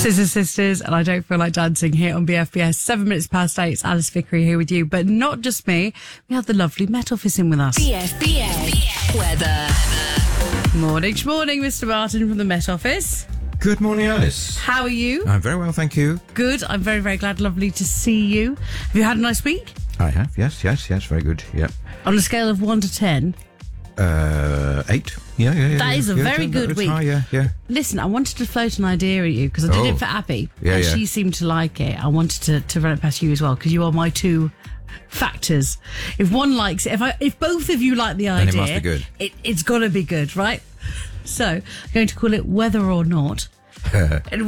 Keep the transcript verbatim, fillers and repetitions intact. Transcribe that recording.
Scissor Sisters, and I Don't Feel Like Dancing here on B F B S. Seven minutes past eight, it's Alice Vickery here with you. But not just me, we have the lovely Met Office in with us. B F B S weather. Morning, morning, Mister Martin from the Met Office. Good morning, Alice. How are you? I'm very well, thank you. Good, I'm very, very glad. Lovely to see you. Have you had a nice week? I have, yes, yes, yes, very good, yeah. On a scale of one to ten? Uh, eight. Yeah, yeah, yeah. That yeah, is a yeah, very it's good week. High, yeah, yeah. Listen, I wanted to float an idea at you because I did Oh. it for Abby, Yeah, and yeah. she seemed to like it. I wanted to, to run it past you as well because you are my two factors. If one likes it, if I, if both of you like the Then idea, it must be good. It, it's got to be good, right? So, I'm going to call it Whether or Not. And